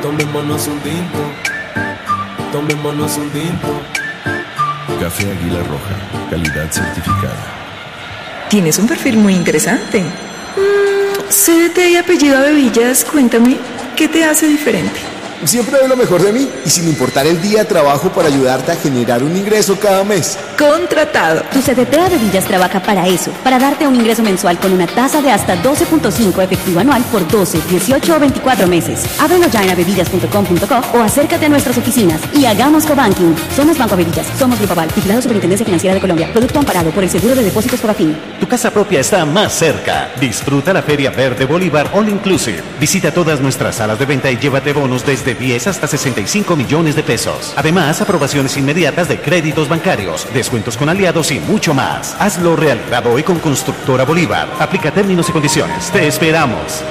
Tomémonos un tinto, tomémonos un tinto. Café Águila Roja, calidad certificada. Tienes un perfil muy interesante. CDT y apellido Abevillas, cuéntame, ¿qué te hace diferente? Siempre doy lo mejor de mí y sin importar el día trabajo para ayudarte a generar un ingreso cada mes. Contratado. Tu CDT Abevillas trabaja para eso, para darte un ingreso mensual con una tasa de hasta 12.5 efectivo anual por 12, 18 o 24 meses. Ábrelo ya en abevillas.com.co o acércate a nuestras oficinas y hagamos cobanking. Somos Banco Abevillas, somos Grupo Aval, vigilado Superintendencia Financiera de Colombia, producto amparado por el Seguro de Depósitos Fogafín. Tu casa propia está más cerca. Disfruta la Feria Verde Bolívar All Inclusive. Visita todas nuestras salas de venta y llévate bonos desde 10 hasta 65 millones de pesos. Además, aprobaciones inmediatas de créditos bancarios, descuentos con aliados y mucho más. Hazlo realidad hoy con Constructora Bolívar. Aplica términos y condiciones. Te esperamos.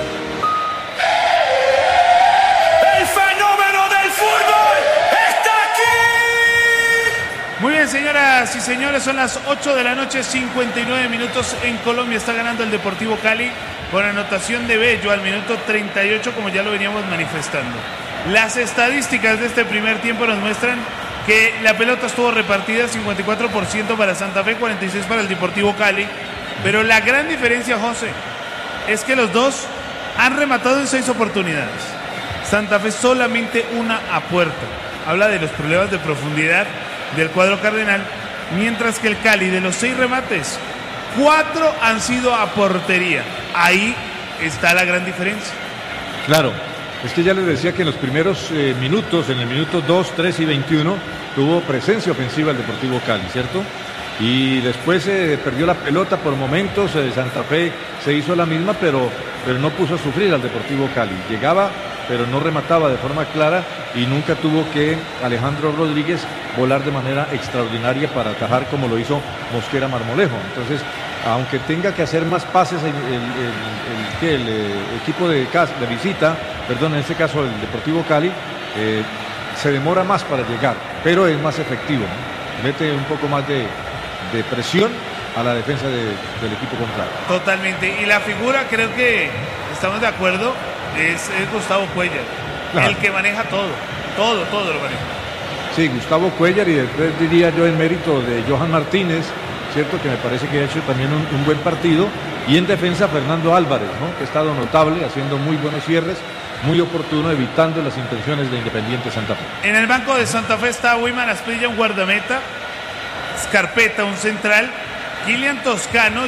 ¡El fenómeno del fútbol está aquí! Muy bien, señoras y señores, son las 8 de la noche, 59 minutos en Colombia. Está ganando el Deportivo Cali con anotación de Bello al minuto 38, como ya lo veníamos manifestando. Las estadísticas de este primer tiempo nos muestran que la pelota estuvo repartida 54% para Santa Fe, 46% para el Deportivo Cali. Pero la gran diferencia, José, es que los dos han rematado en 6 oportunidades. Santa Fe solamente una a puerta. Habla de los problemas de profundidad del cuadro cardenal, mientras que el Cali, de los 6 remates, 4 han sido a portería. Ahí está la gran diferencia. Claro. Es que ya les decía que en los primeros minutos, en el minuto 2, 3 y 21, tuvo presencia ofensiva el Deportivo Cali, ¿cierto? Y después perdió la pelota por momentos, Santa Fe se hizo la misma, pero no puso a sufrir al Deportivo Cali. Llegaba, pero no remataba de forma clara y nunca tuvo que Alejandro Rodríguez volar de manera extraordinaria para atajar como lo hizo Mosquera Marmolejo. Entonces, aunque tenga que hacer más pases el equipo de visita, en este caso el Deportivo Cali, se demora más para llegar, pero es más efectivo, ¿no? Mete un poco más de presión a la defensa del equipo contrario. Totalmente, y la figura, creo que estamos de acuerdo, es Gustavo Cuellar, claro. El que maneja todo lo maneja. Sí, Gustavo Cuellar, y después diría yo en mérito de Johan Martínez, cierto, que me parece que ha hecho también un buen partido, y en defensa Fernando Álvarez, ¿no? Que ha estado notable, haciendo muy buenos cierres, muy oportuno, evitando las intenciones de Independiente Santa Fe. En el banco de Santa Fe está Wilman Asprilla, un guardameta, Scarpeta, un central, Kilian Toscano,